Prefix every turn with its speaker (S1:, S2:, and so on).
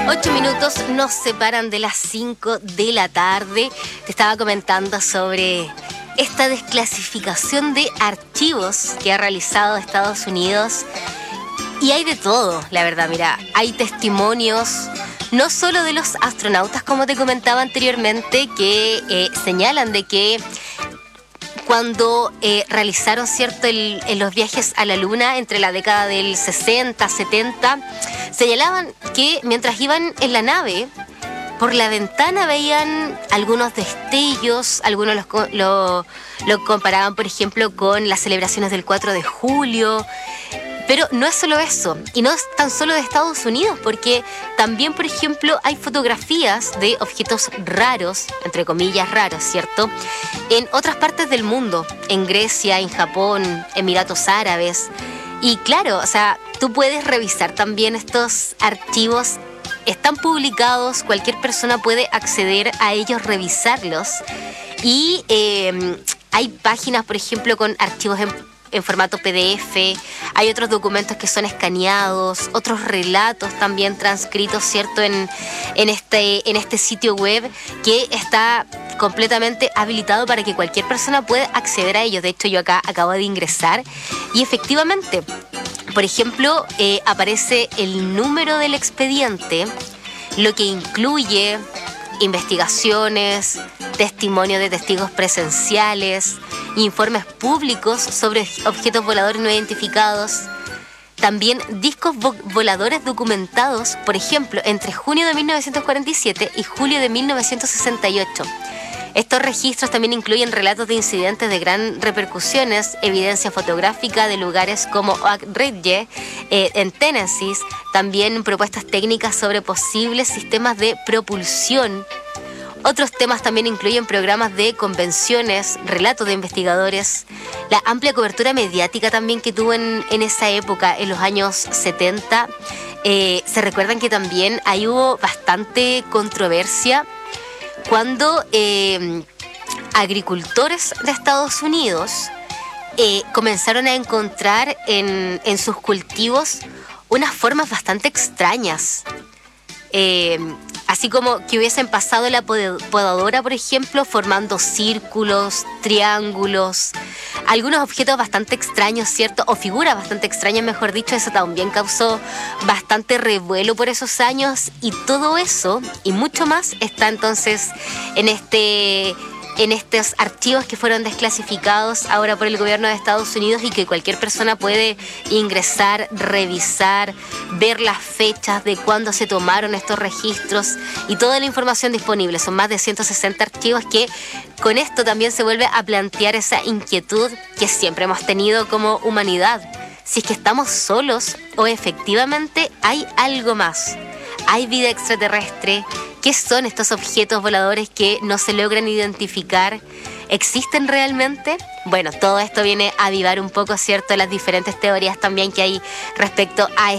S1: 8 minutos nos separan de las 5 de la tarde. Te estaba comentando sobre esta desclasificación de archivos que ha realizado Estados Unidos. Y hay de todo, la verdad. Mira, hay testimonios, no solo de los astronautas, como te comentaba anteriormente, que señalan de que cuando realizaron, ¿cierto?, los viajes a la Luna entre la década del 60, 70, señalaban que mientras iban en la nave, por la ventana veían algunos destellos, algunos lo comparaban, por ejemplo, con las celebraciones del 4 de julio. Pero no es solo eso, y no es tan solo de Estados Unidos, porque también, por ejemplo, hay fotografías de objetos raros, entre comillas raros, ¿cierto?, en otras partes del mundo, en Grecia, en Japón, Emiratos Árabes. Y claro, o sea, tú puedes revisar también estos archivos, están publicados, cualquier persona puede acceder a ellos, revisarlos. Y hay páginas, por ejemplo, con archivos en formato PDF, hay otros documentos que son escaneados, otros relatos también transcritos, ¿cierto?, en este sitio web que está completamente habilitado para que cualquier persona pueda acceder a ellos. De hecho, yo acá acabo de ingresar y efectivamente, por ejemplo, aparece el número del expediente, lo que incluye investigaciones, testimonios de testigos presenciales, informes públicos sobre objetos voladores no identificados, también discos voladores documentados, por ejemplo, entre junio de 1947 y julio de 1968. Estos registros también incluyen relatos de incidentes de gran repercusiones, evidencia fotográfica de lugares como Oak Ridge, en Tennessee, también propuestas técnicas sobre posibles sistemas de propulsión. Otros temas también incluyen programas de convenciones, relatos de investigadores, la amplia cobertura mediática también que tuvo en esa época, en los años 70. Se recuerdan que también ahí hubo bastante controversia cuando agricultores de Estados Unidos comenzaron a encontrar en sus cultivos unas formas bastante extrañas. Así como que hubiesen pasado la podadora, por ejemplo, formando círculos, triángulos, algunos objetos bastante extraños, ¿cierto? O figuras bastante extrañas, mejor dicho. Eso también causó bastante revuelo por esos años, y todo eso y mucho más está entonces en estos archivos que fueron desclasificados ahora por el gobierno de Estados Unidos y que cualquier persona puede ingresar, revisar, ver las fechas de cuándo se tomaron estos registros y toda la información disponible. Son más de 160 archivos que con esto también se vuelve a plantear esa inquietud que siempre hemos tenido como humanidad. Si es que estamos solos o efectivamente hay algo más. Hay vida extraterrestre. ¿Qué son estos objetos voladores que no se logran identificar? ¿Existen realmente? Bueno, todo esto viene a avivar un poco, ¿cierto?, las diferentes teorías también que hay respecto a